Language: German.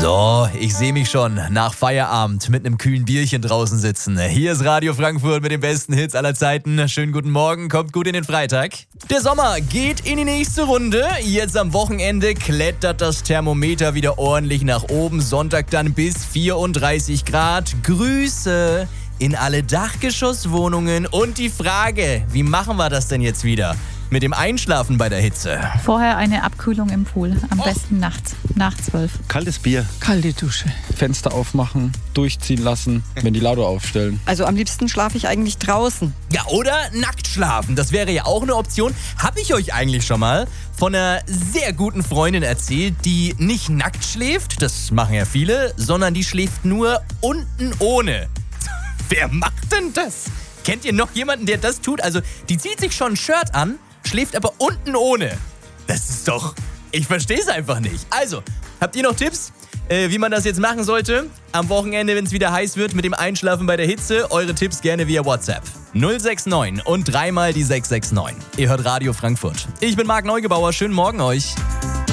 So, ich sehe mich schon nach Feierabend mit einem kühlen Bierchen draußen sitzen. Hier ist Radio Frankfurt mit den besten Hits aller Zeiten. Schönen guten Morgen, kommt gut in den Freitag. Der Sommer geht in die nächste Runde. Jetzt am Wochenende klettert das Thermometer wieder ordentlich nach oben. Sonntag dann bis 34 Grad. Grüße in alle Dachgeschosswohnungen. Und die Frage, wie machen wir das denn jetzt wieder? Mit dem Einschlafen bei der Hitze. Vorher eine Abkühlung im Pool. Am besten nachts, nach 12. Kaltes Bier. Kalte Dusche. Fenster aufmachen, durchziehen lassen, Ventilator aufstellen. Also am liebsten schlafe ich eigentlich draußen. Ja, oder nackt schlafen. Das wäre ja auch eine Option. Habe ich euch eigentlich schon mal von einer sehr guten Freundin erzählt, die nicht nackt schläft, das machen ja viele, sondern die schläft nur unten ohne. Wer macht denn das? Kennt ihr noch jemanden, der das tut? Also, die zieht sich schon ein Shirt an, schläft aber unten ohne. Das ist doch... Ich verstehe es einfach nicht. Also, habt ihr noch Tipps, wie man das jetzt machen sollte? Am Wochenende, wenn es wieder heiß wird mit dem Einschlafen bei der Hitze, eure Tipps gerne via WhatsApp. 069 und dreimal die 669. Ihr hört Radio Frankfurt. Ich bin Marc Neugebauer. Schönen Morgen euch.